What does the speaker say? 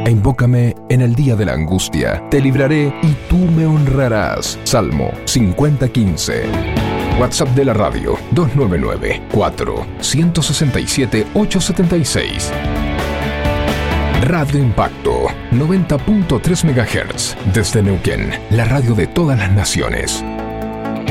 e invócame en el día de la angustia. Te libraré y tú me honrarás. Salmo 50:15. WhatsApp de la radio 299-4-167-876. Radio Impacto 90.3 MHz desde Neuquén, la radio de todas las naciones.